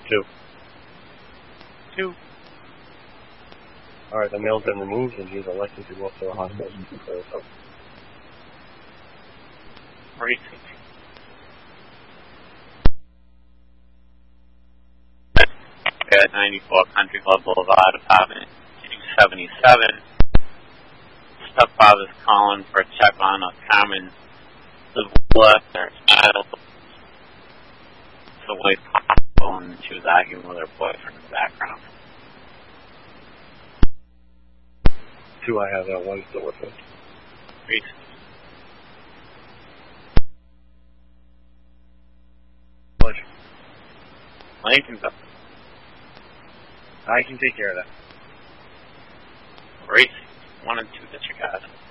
2. 2. Alright, the mail's been removed and he's elected to go up to the hospital for himself. Racing. At 94 Country Club Boulevard, apartment 277. Stepfather's calling for a check on a Carmen Zavola. Their child. The wife and she was arguing with her boyfriend in the background. 2, I have that. 1 still with us. Racing. Pleasure. Lincoln's up. I can take care of that. Racing. 1 and 2 disregard.